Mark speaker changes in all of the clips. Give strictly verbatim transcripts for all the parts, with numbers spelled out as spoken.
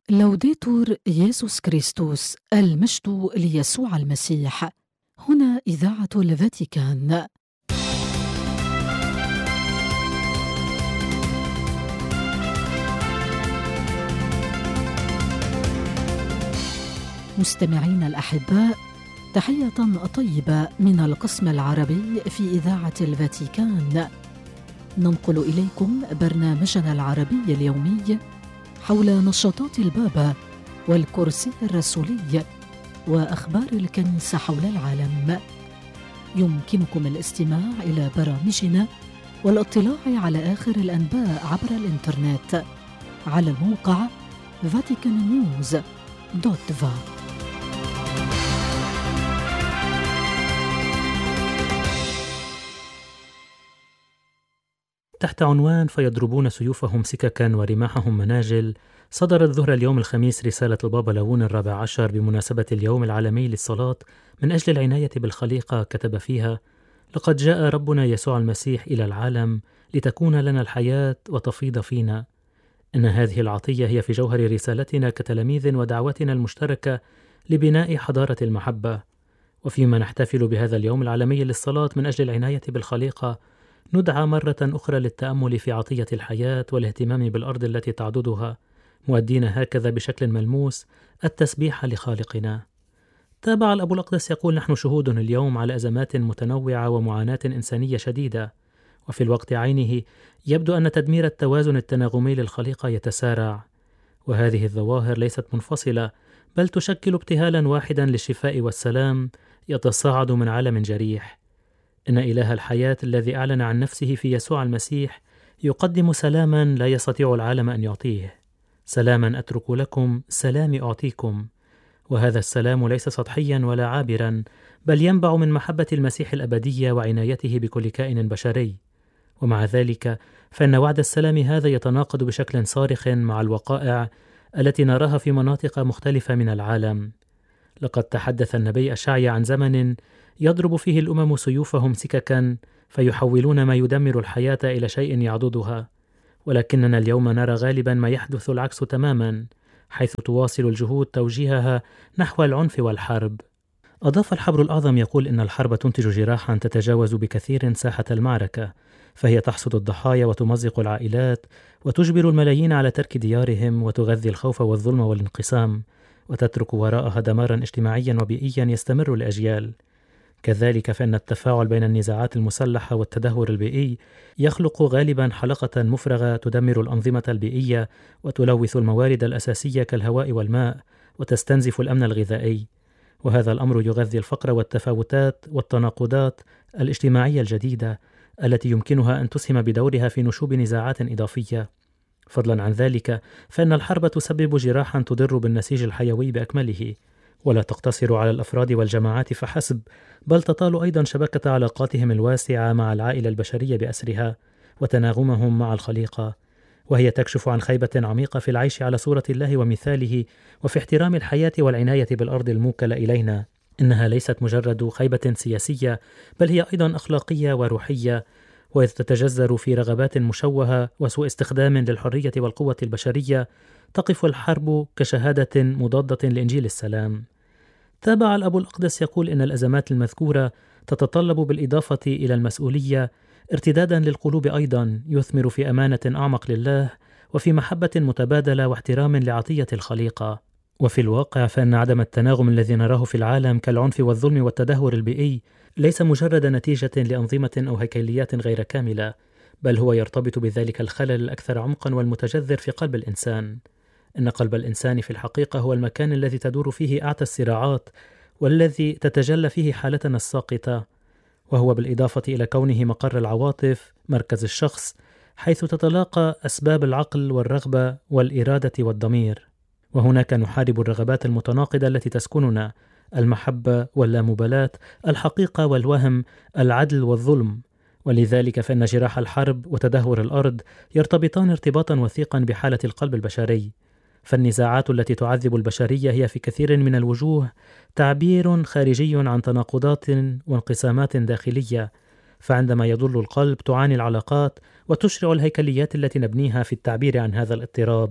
Speaker 1: لوديتور يسوع كريستوس، المجد ليسوع المسيح. هنا إذاعة الفاتيكان. مستمعين الأحباء، تحية طيبة من القسم العربي في إذاعة الفاتيكان. ننقل إليكم برنامجنا العربي اليومي حول نشاطات البابا والكرسي الرسولي وأخبار الكنيسة حول العالم. يمكنكم الاستماع إلى برامجنا والاطلاع على آخر الأنباء عبر الإنترنت على الموقع فاتيكان نيوز دوت فا.
Speaker 2: تحت عنوان فيضربون سيوفهم سككا ورماحهم مناجل، صدرت ظهر اليوم الخميس رسالة البابا ليون الرابع عشر بمناسبة اليوم العالمي للصلاة من أجل العناية بالخليقة. كتب فيها: لقد جاء ربنا يسوع المسيح إلى العالم لتكون لنا الحياة وتفيض فينا. إن هذه العطية هي في جوهر رسالتنا كتلاميذ ودعوتنا المشتركة لبناء حضارة المحبة. وفيما نحتفل بهذا اليوم العالمي للصلاة من أجل العناية بالخليقة، ندعى مرة أخرى للتأمل في عطية الحياة والاهتمام بالأرض التي تعضدها، مؤدين هكذا بشكل ملموس التسبيح لخالقنا. تابع الأب الأقدس يقول: نحن شهود اليوم على أزمات متنوعة ومعاناة إنسانية شديدة، وفي الوقت عينه يبدو أن تدمير التوازن التناغمي للخليقة يتسارع، وهذه الظواهر ليست منفصلة، بل تشكل ابتهالا واحدا للشفاء والسلام يتصاعد من عالم جريح. إن إله الحياة الذي أعلن عن نفسه في يسوع المسيح يقدم سلاما لا يستطيع العالم أن يعطيه. سلاما أترك لكم، سلامي أعطيكم. وهذا السلام ليس سطحيا ولا عابرا، بل ينبع من محبة المسيح الأبدية وعنايته بكل كائن بشري. ومع ذلك فإن وعد السلام هذا يتناقض بشكل صارخ مع الوقائع التي نراها في مناطق مختلفة من العالم. لقد تحدث النبي أشعيا عن زمن يضرب فيه الأمم سيوفهم سككا فيحولون ما يدمر الحياة إلى شيء يعضدها، ولكننا اليوم نرى غالبا ما يحدث العكس تماما، حيث تواصل الجهود توجيهها نحو العنف والحرب. أضاف الحبر الأعظم يقول إن الحرب تنتج جراحا تتجاوز بكثير ساحة المعركة، فهي تحصد الضحايا وتمزق العائلات وتجبر الملايين على ترك ديارهم وتغذي الخوف والظلم والانقسام، وتترك وراءها دمارا اجتماعيا وبيئيا يستمر لأجيال. كذلك فإن التفاعل بين النزاعات المسلحة والتدهور البيئي يخلق غالبا حلقة مفرغة تدمر الأنظمة البيئية وتلوث الموارد الأساسية كالهواء والماء وتستنزف الأمن الغذائي، وهذا الأمر يغذي الفقر والتفاوتات والتناقضات الاجتماعية الجديدة التي يمكنها أن تسهم بدورها في نشوب نزاعات إضافية. فضلا عن ذلك فإن الحرب تسبب جراحا تضر بالنسيج الحيوي بأكمله، ولا تقتصر على الأفراد والجماعات فحسب، بل تطال أيضا شبكة علاقاتهم الواسعة مع العائلة البشرية بأسرها وتناغمهم مع الخليقة، وهي تكشف عن خيبة عميقة في العيش على صورة الله ومثاله وفي احترام الحياة والعناية بالأرض الموكلة إلينا. إنها ليست مجرد خيبة سياسية، بل هي أيضا أخلاقية وروحية، وإذ تتجذر في رغبات مشوهة وسوء استخدام للحرية والقوة البشرية، تقف الحرب كشهادة مضادة لإنجيل السلام. تابع الأب الأقدس يقول إن الأزمات المذكورة تتطلب بالإضافة إلى المسؤولية ارتدادا للقلوب أيضا يثمر في أمانة أعمق لله وفي محبة متبادلة واحترام لعطية الخليقة. وفي الواقع فإن عدم التناغم الذي نراه في العالم كالعنف والظلم والتدهور البيئي ليس مجرد نتيجة لأنظمة أو هيكليات غير كاملة، بل هو يرتبط بذلك الخلل الأكثر عمقا والمتجذر في قلب الإنسان. إن قلب الإنسان في الحقيقة هو المكان الذي تدور فيه أعتى الصراعات والذي تتجلى فيه حالتنا الساقطة، وهو بالإضافة إلى كونه مقر العواطف مركز الشخص، حيث تتلاقى أسباب العقل والرغبة والإرادة والضمير. وهناك نحارب الرغبات المتناقضة التي تسكننا: المحبة واللامبالاة، الحقيقة والوهم، العدل والظلم. ولذلك فإن جراح الحرب وتدهور الأرض يرتبطان ارتباطا وثيقا بحالة القلب البشري. فالنزاعات التي تعذب البشرية هي في كثير من الوجوه تعبير خارجي عن تناقضات وانقسامات داخلية، فعندما يضل القلب تعاني العلاقات وتشرع الهيكليات التي نبنيها في التعبير عن هذا الاضطراب.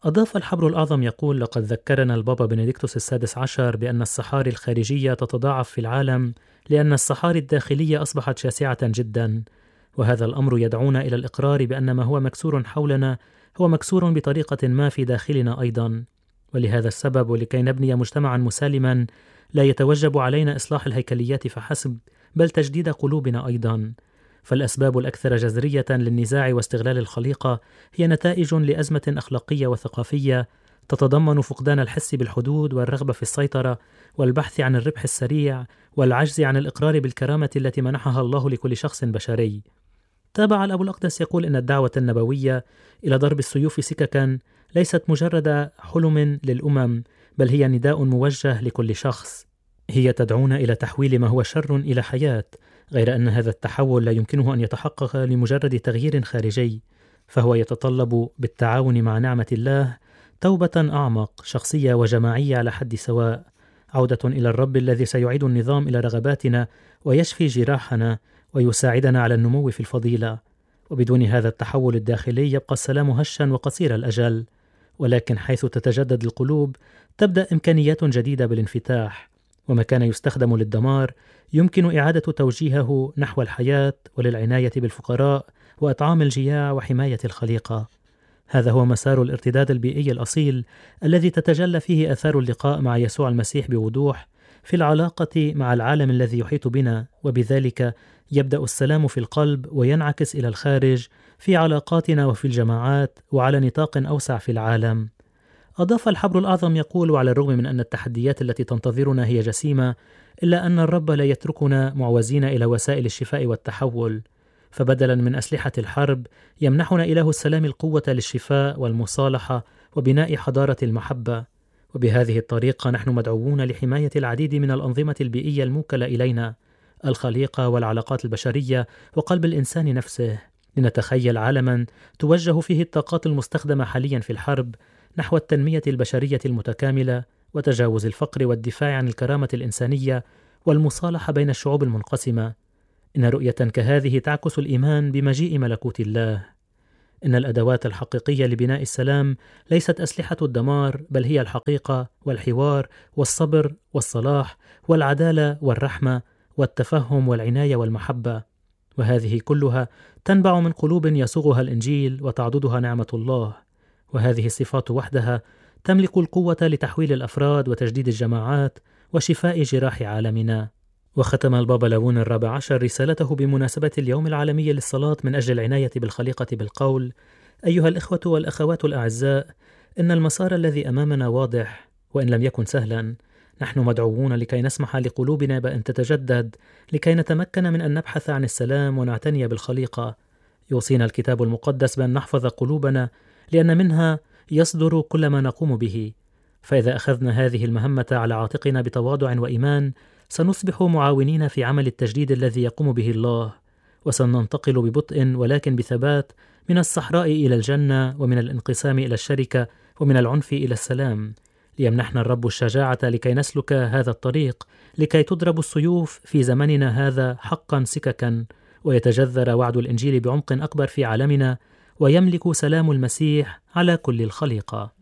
Speaker 2: أضاف الحبر الأعظم يقول: لقد ذكرنا البابا بنديكتوس السادس عشر بأن الصحاري الخارجية تتضاعف في العالم لأن الصحاري الداخلية أصبحت شاسعة جدا، وهذا الأمر يدعونا إلى الإقرار بأن ما هو مكسور حولنا هو مكسور بطريقة ما في داخلنا أيضا. ولهذا السبب ولكي نبني مجتمعا مسالما لا يتوجب علينا إصلاح الهيكليات فحسب، بل تجديد قلوبنا أيضا. فالأسباب الأكثر جذرية للنزاع واستغلال الخليقة هي نتائج لأزمة أخلاقية وثقافية تتضمن فقدان الحس بالحدود والرغبة في السيطرة والبحث عن الربح السريع والعجز عن الإقرار بالكرامة التي منحها الله لكل شخص بشري. تابع الأب الأقدس يقول إن الدعوة النبوية إلى ضرب السيوف سككا ليست مجرد حلم للأمم، بل هي نداء موجه لكل شخص. هي تدعونا إلى تحويل ما هو شر إلى حياة، غير أن هذا التحول لا يمكنه أن يتحقق لمجرد تغيير خارجي، فهو يتطلب بالتعاون مع نعمة الله توبة أعمق شخصية وجماعية على حد سواء، عودة إلى الرب الذي سيعيد النظام إلى رغباتنا ويشفي جراحنا ويساعدنا على النمو في الفضيلة. وبدون هذا التحول الداخلي يبقى السلام هشا وقصير الأجل، ولكن حيث تتجدد القلوب تبدأ إمكانيات جديدة بالانفتاح، وما كان يستخدم للدمار يمكن إعادة توجيهه نحو الحياة وللعناية بالفقراء وإطعام الجياع وحماية الخليقة. هذا هو مسار الارتداد البيئي الأصيل الذي تتجلى فيه آثار اللقاء مع يسوع المسيح بوضوح في العلاقة مع العالم الذي يحيط بنا، وبذلك يبدأ السلام في القلب وينعكس إلى الخارج في علاقاتنا وفي الجماعات وعلى نطاق أوسع في العالم. أضاف الحبر الأعظم يقول: وعلى الرغم من أن التحديات التي تنتظرنا هي جسيمة، إلا أن الرب لا يتركنا معوزين إلى وسائل الشفاء والتحول، فبدلا من أسلحة الحرب يمنحنا إله السلام القوة للشفاء والمصالحة وبناء حضارة المحبة. وبهذه الطريقة نحن مدعوون لحماية العديد من الأنظمة البيئية الموكلة إلينا، الخليقة والعلاقات البشرية وقلب الإنسان نفسه، لنتخيل عالما توجه فيه الطاقات المستخدمة حاليا في الحرب نحو التنمية البشرية المتكاملة وتجاوز الفقر والدفاع عن الكرامة الإنسانية والمصالحة بين الشعوب المنقسمة. إن رؤية كهذه تعكس الإيمان بمجيء ملكوت الله. إن الأدوات الحقيقية لبناء السلام ليست أسلحة الدمار، بل هي الحقيقة والحوار والصبر والصلاح والعدالة والرحمة والتفهم والعناية والمحبة، وهذه كلها تنبع من قلوب يصوغها الإنجيل وتعضدها نعمة الله، وهذه الصفات وحدها تملك القوة لتحويل الأفراد وتجديد الجماعات وشفاء جراح عالمنا. وختم البابا لاون الرابع عشر رسالته بمناسبة اليوم العالمي للصلاة من أجل العناية بالخليقة بالقول: أيها الإخوة والأخوات الأعزاء، إن المسار الذي أمامنا واضح وإن لم يكن سهلا. نحن مدعوون لكي نسمح لقلوبنا بأن تتجدد، لكي نتمكن من أن نبحث عن السلام ونعتني بالخليقة. يوصينا الكتاب المقدس بأن نحفظ قلوبنا، لأن منها يصدر كل ما نقوم به. فإذا أخذنا هذه المهمة على عاتقنا بتواضع وإيمان، سنصبح معاونين في عمل التجديد الذي يقوم به الله، وسننتقل ببطء ولكن بثبات من الصحراء إلى الجنة، ومن الانقسام إلى الشركة، ومن العنف إلى السلام. ليمنحنا الرب الشجاعة لكي نسلك هذا الطريق، لكي تضرب السيوف في زمننا هذا حقا سككا، ويتجذر وعد الإنجيل بعمق أكبر في عالمنا، ويملك سلام المسيح على كل الخليقة.